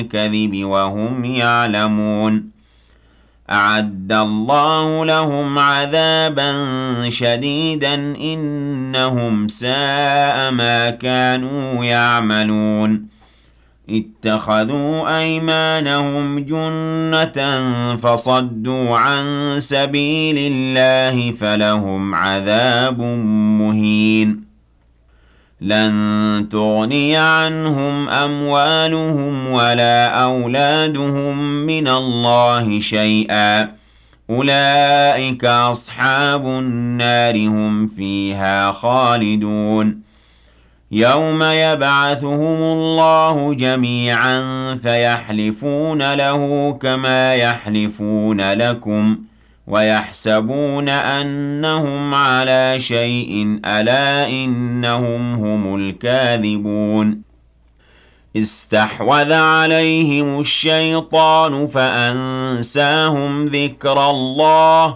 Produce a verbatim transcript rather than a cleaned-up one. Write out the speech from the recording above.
الكذب وهم يعلمون أعد الله لهم عذابا شديدا إنهم ساء ما كانوا يعملون اتخذوا أيمانهم جنة فصدوا عن سبيل الله فلهم عذاب مهين لن تغني عنهم أموالهم ولا أولادهم من الله شيئا أولئك أصحاب النار هم فيها خالدون يوم يبعثهم الله جميعا فيحلفون له كما يحلفون لكم ويحسبون أنهم على شيء ألا إنهم هم الكاذبون استحوذ عليهم الشيطان فأنساهم ذكر الله